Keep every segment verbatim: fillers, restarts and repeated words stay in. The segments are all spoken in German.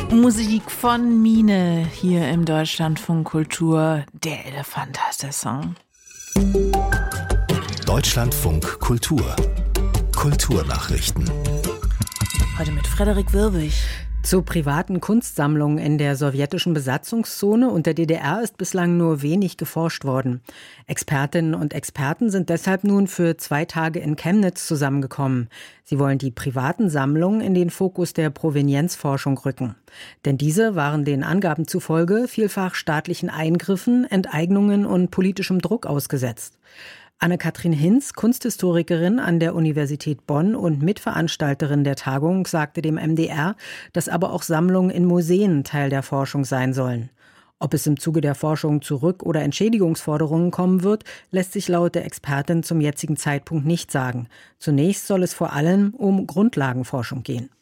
Musik von Mine hier im Deutschlandfunk Kultur. Der Elefant heißt der Song. Deutschlandfunk Kultur. Kulturnachrichten. Heute mit Frederik Wirwig. Zu privaten Kunstsammlungen in der sowjetischen Besatzungszone und der D D R ist bislang nur wenig geforscht worden. Expertinnen und Experten sind deshalb nun für zwei Tage in Chemnitz zusammengekommen. Sie wollen die privaten Sammlungen in den Fokus der Provenienzforschung rücken. Denn diese waren den Angaben zufolge vielfach staatlichen Eingriffen, Enteignungen und politischem Druck ausgesetzt. Anne-Kathrin Hinz, Kunsthistorikerin an der Universität Bonn und Mitveranstalterin der Tagung, sagte dem M D R, dass aber auch Sammlungen in Museen Teil der Forschung sein sollen. Ob es im Zuge der Forschung zu Rück- oder Entschädigungsforderungen kommen wird, lässt sich laut der Expertin zum jetzigen Zeitpunkt nicht sagen. Zunächst soll es vor allem um Grundlagenforschung gehen.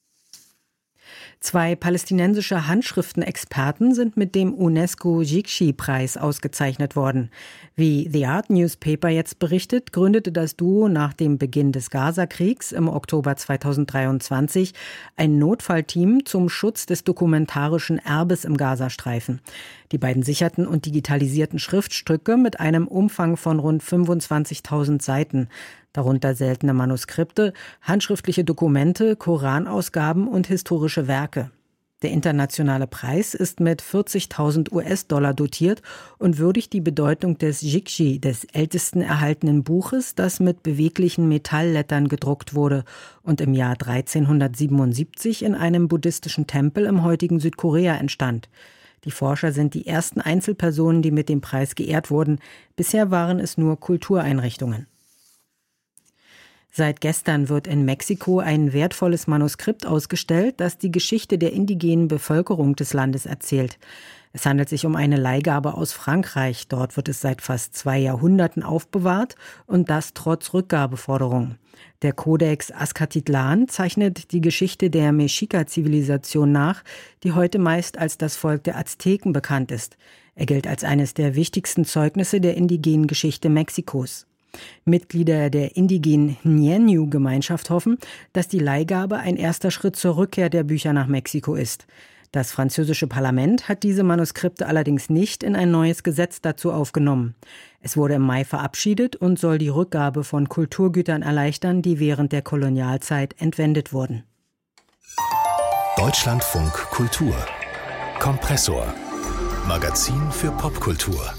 Zwei palästinensische Handschriftenexperten sind mit dem UNESCO-Jikshi-Preis ausgezeichnet worden. Wie The Art Newspaper jetzt berichtet, gründete das Duo nach dem Beginn des Gaza-Kriegs im Oktober zweitausenddreiundzwanzig ein Notfallteam zum Schutz des dokumentarischen Erbes im Gazastreifen. Die beiden sicherten und digitalisierten Schriftstücke mit einem Umfang von rund fünfundzwanzigtausend Seiten, darunter seltene Manuskripte, handschriftliche Dokumente, Koranausgaben und historische Werke. Der internationale Preis ist mit vierzigtausend US-Dollar dotiert und würdigt die Bedeutung des Jikshi, des ältesten erhaltenen Buches, das mit beweglichen Metalllettern gedruckt wurde und im Jahr dreizehnhundertsiebenundsiebzig in einem buddhistischen Tempel im heutigen Südkorea entstand. Die Forscher sind die ersten Einzelpersonen, die mit dem Preis geehrt wurden. Bisher waren es nur Kultureinrichtungen. Seit gestern wird in Mexiko ein wertvolles Manuskript ausgestellt, das die Geschichte der indigenen Bevölkerung des Landes erzählt. Es handelt sich um eine Leihgabe aus Frankreich. Dort wird es seit fast zwei Jahrhunderten aufbewahrt und das trotz Rückgabeforderungen. Der Codex Azcatitlan zeichnet die Geschichte der Mexica-Zivilisation nach, die heute meist als das Volk der Azteken bekannt ist. Er gilt als eines der wichtigsten Zeugnisse der indigenen Geschichte Mexikos. Mitglieder der indigenen Ñenü-Gemeinschaft hoffen, dass die Leihgabe ein erster Schritt zur Rückkehr der Bücher nach Mexiko ist. Das französische Parlament hat diese Manuskripte allerdings nicht in ein neues Gesetz dazu aufgenommen. Es wurde im Mai verabschiedet und soll die Rückgabe von Kulturgütern erleichtern, die während der Kolonialzeit entwendet wurden. Deutschlandfunk Kultur. Kompressor. Magazin für Popkultur.